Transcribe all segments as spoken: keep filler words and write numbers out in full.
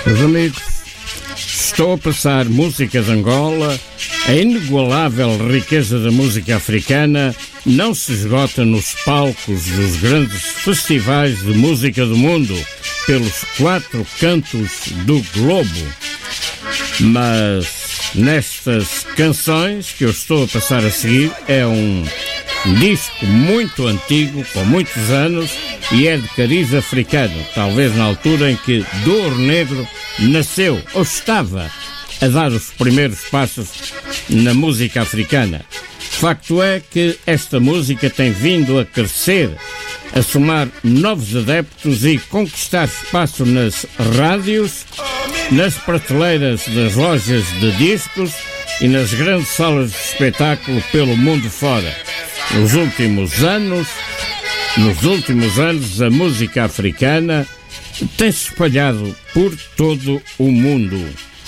Meus amigos, estou a passar música de Angola. A inigualável riqueza da música africana não se esgota nos palcos dos grandes festivais de música do mundo, pelos quatro cantos do globo. Mas nestas canções que eu estou a passar a seguir é um disco muito antigo, com muitos anos, e é de cariz africano, talvez na altura em que Dor Negro nasceu, ou estava a dar os primeiros passos na música africana. Facto é que esta música tem vindo a crescer, a somar novos adeptos e conquistar espaço nas rádios, nas prateleiras das lojas de discos e nas grandes salas de espetáculo pelo mundo fora. Nos últimos anos, nos últimos anos, a música africana tem-se espalhado por todo o mundo,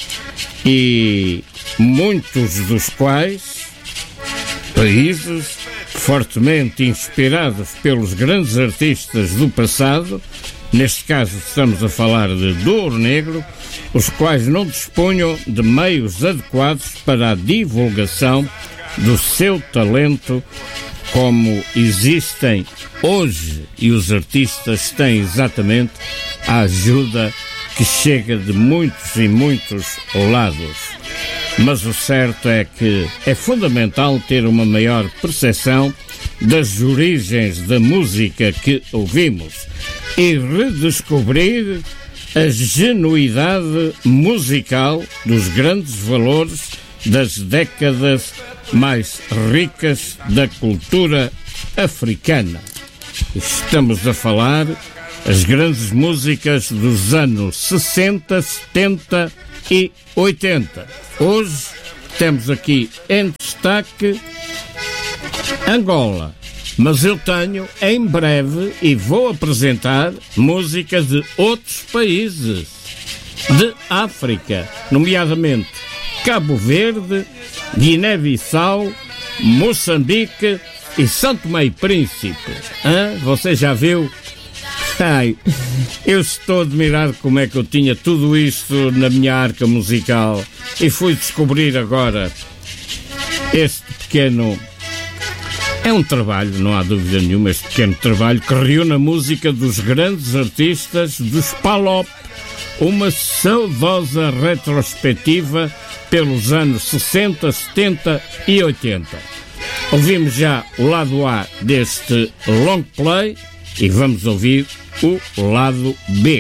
e muitos dos quais países fortemente inspirados pelos grandes artistas do passado, neste caso estamos a falar de Dor Negro, os quais não dispunham de meios adequados para a divulgação do seu talento como existem hoje, e os artistas têm exatamente a ajuda que chega de muitos e muitos lados. Mas o certo é que é fundamental ter uma maior percepção das origens da música que ouvimos e redescobrir a genuidade musical dos grandes valores das décadas mais ricas da cultura africana. Estamos a falar as grandes músicas dos anos sessenta, setenta e oitenta. Hoje temos aqui em destaque Angola, mas eu tenho em breve e vou apresentar músicas de outros países de África, nomeadamente Cabo Verde, Guiné-Bissau, Moçambique e São Tomé e Príncipe. Hã? Você já viu? Ai, eu estou admirado como é que eu tinha tudo isto na minha arca musical e fui descobrir agora este pequeno... É um trabalho, não há dúvida nenhuma, este pequeno trabalho que reúne a música dos grandes artistas dos Palop, uma saudosa retrospectiva pelos anos sessenta, setenta e oitenta. Ouvimos já o lado A deste long play e vamos ouvir o lado B.